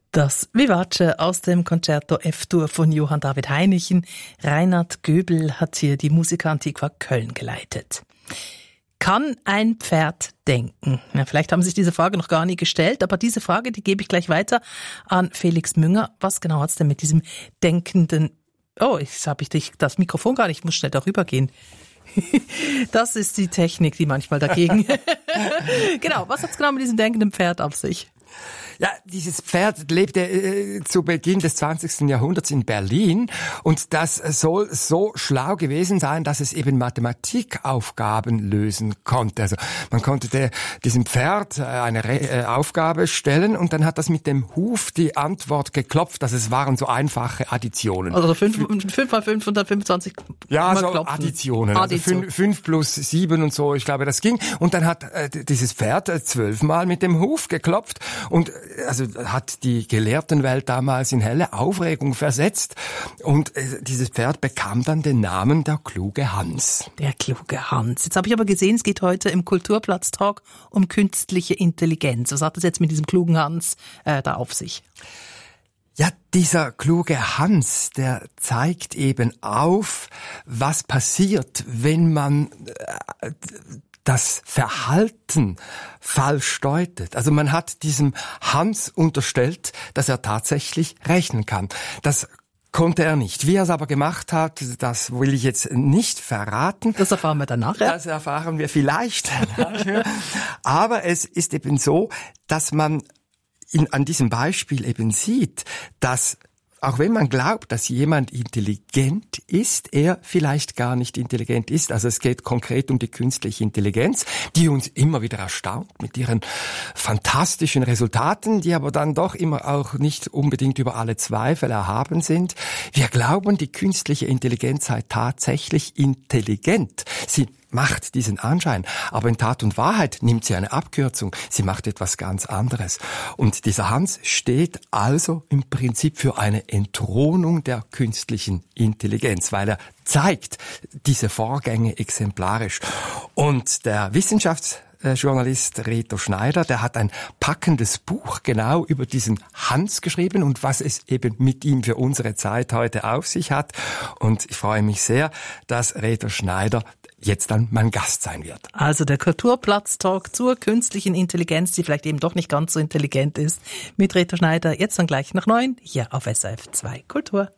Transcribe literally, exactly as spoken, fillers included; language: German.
Das Vivace aus dem Concerto F-Dur von Johann David Heinichen. Reinhard Göbel hat hier die Musica Antiqua Köln geleitet. Kann ein Pferd denken? Ja, vielleicht haben Sie sich diese Frage noch gar nie gestellt, aber diese Frage, die gebe ich gleich weiter an Felix Münger. Was genau hat es denn mit diesem denkenden... Oh, jetzt habe ich dich, das Mikrofon gar nicht, ich muss schnell darüber gehen. Das ist die Technik, die manchmal dagegen... Genau, was hat es genau mit diesem denkenden Pferd auf sich? Ja, dieses Pferd lebte äh, zu Beginn des zwanzigsten Jahrhunderts in Berlin und das soll so schlau gewesen sein, dass es eben Mathematikaufgaben lösen konnte. Also man konnte der, diesem Pferd eine Re- äh, Aufgabe stellen und dann hat das mit dem Huf die Antwort geklopft. Also es waren so einfache Additionen. Also fünf mal fünf und dann fünfundzwanzig. Ja, so klopfen. Additionen. Addition. Also fünf plus sieben und so, ich glaube, das ging. Und dann hat äh, dieses Pferd äh, zwölfmal mit dem Huf geklopft und also hat die Gelehrtenwelt damals in helle Aufregung versetzt und äh, dieses Pferd bekam dann den Namen der kluge Hans. Der kluge Hans. Jetzt habe ich aber gesehen, es geht heute im Kulturplatz-Talk um künstliche Intelligenz. Was hat das jetzt mit diesem klugen Hans äh, da auf sich? Ja, dieser kluge Hans, der zeigt eben auf, was passiert, wenn man äh, das Verhalten falsch deutet. Also man hat diesem Hans unterstellt, dass er tatsächlich rechnen kann. Das konnte er nicht. Wie er es aber gemacht hat, das will ich jetzt nicht verraten. Das erfahren wir danach. Ja? Das erfahren wir vielleicht. Aber es ist eben so, dass man in, an diesem Beispiel eben sieht, dass auch wenn man glaubt, dass jemand intelligent ist, er vielleicht gar nicht intelligent ist. Also es geht konkret um die künstliche Intelligenz, die uns immer wieder erstaunt mit ihren fantastischen Resultaten, die aber dann doch immer auch nicht unbedingt über alle Zweifel erhaben sind. Wir glauben, die künstliche Intelligenz sei tatsächlich intelligent. Sie macht diesen Anschein, aber in Tat und Wahrheit nimmt sie eine Abkürzung. Sie macht etwas ganz anderes. Und dieser Hans steht also im Prinzip für eine Entthronung der künstlichen Intelligenz, weil er zeigt diese Vorgänge exemplarisch. Und der Wissenschaftsjournalist Reto Schneider, der hat ein packendes Buch genau über diesen Hans geschrieben und was es eben mit ihm für unsere Zeit heute auf sich hat. Und ich freue mich sehr, dass Reto Schneider jetzt dann mein Gast sein wird. Also der Kulturplatz-Talk zur künstlichen Intelligenz, die vielleicht eben doch nicht ganz so intelligent ist, mit Reto Schneider, jetzt dann gleich nach neun, hier auf S R F zwei Kultur.